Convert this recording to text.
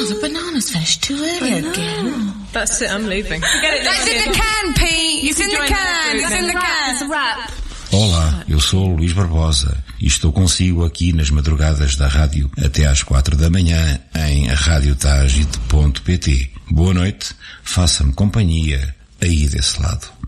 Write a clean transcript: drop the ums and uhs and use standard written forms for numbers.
Oh, the bananas finished too early again. That's it, I'm leaving. That's in the can, Pete. It's in the can. It's in the can. It's a wrap. Olá, eu sou o Luís Barbosa e estou consigo aqui nas madrugadas da rádio até às 4 da manhã em radiotagite.pt. Boa noite, faça-me companhia aí desse lado.